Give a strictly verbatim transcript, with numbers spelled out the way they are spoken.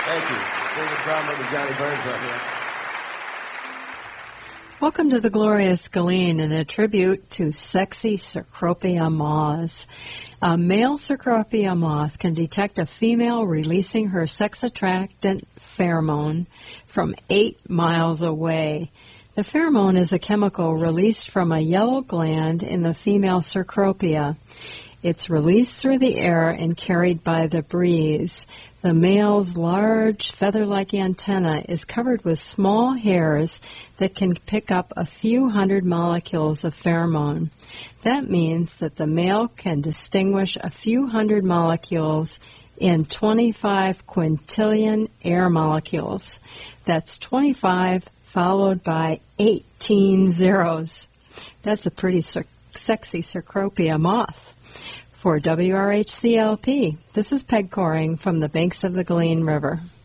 Thank you. Favorite drummer to Johnny Burns up here. Welcome to the Glorious Galeen and a tribute to sexy Cecropia moths. A male Cecropia moth can detect a female releasing her sex-attractant pheromone from eight miles away. The pheromone is a chemical released from a yellow gland in the female Cecropia. It's released through the air and carried by the breeze. The male's large feather-like antenna is covered with small hairs that can pick up a few hundred molecules of pheromone. That means that the male can distinguish a few hundred molecules in twenty-five quintillion air molecules. That's twenty-five followed by eighteen zeros. That's a pretty se- sexy Cecropia moth. For W R H C L P, this is Peg Coring from the banks of the Galeen River.